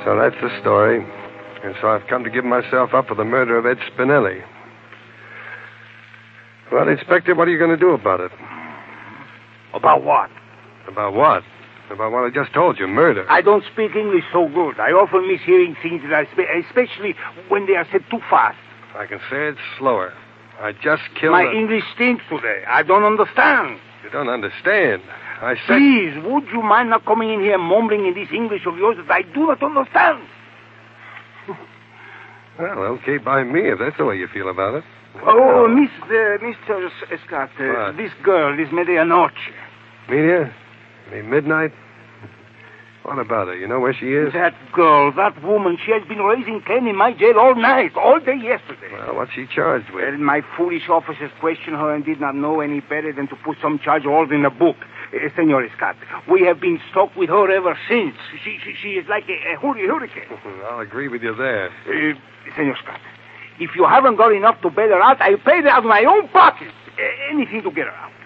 So that's the story. And so I've come to give myself up for the murder of Ed Spinelli. Well, Inspector, what are you going to do about it? About what? About what? About what I just told you, murder. I don't speak English so good. I often miss hearing things that I speak, especially when they are said too fast. I can say it slower. I just killed My English stinks today. I don't understand. You don't understand. I said... Please, would you mind not coming in here mumbling in this English of yours that I do not understand? Well, okay by me, if that's the way you feel about it. Oh, Mr. Scott, this girl, this medianoche. Media? You mean midnight? What about her? You know where she is? That girl, that woman, she has been raising Ken in my jail all night, all day yesterday. Well, what's she charged with? Well, my foolish officers questioned her and did not know any better than to put some charge all in the book. Senor Scott, we have been stuck with her ever since. She is like a hurricane. I'll agree with you there. Senor Scott, if you haven't got enough to bail her out, I'll pay her out of my own pocket. Anything to get her out.